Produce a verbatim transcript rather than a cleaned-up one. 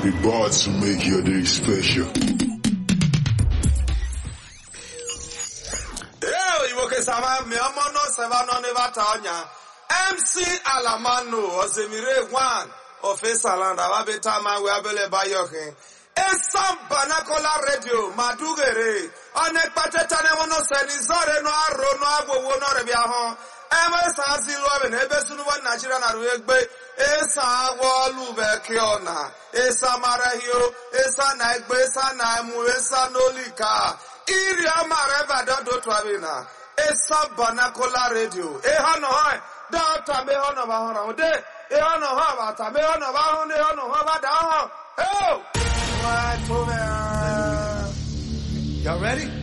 We bought to make your day special. Yo, you okay, Sama? Me amo no sevano neva taonya. M C Alamano, Ozemire one, Officer Landa, Wabeta man, we abele bayoke. Esam Banakola Radio, Madugere, Onek Patetane Mono Senizore, no Arro, no Abo, no Rebiahon. Ema Sanzilo, and Ebesunu, Nigerian Arwegbe, Esa Walube Kiona, Esa Marahio, Esa Naigbe, Esa Naimu, Esa Nolika, Iria Mareva Dodo Twabina, Esa Banakola Radio, Ehano High, Data Mehono Bahano, De, Ehano Havata, Mehono Bahone, Ehano Havada. Oh! Y'all ready?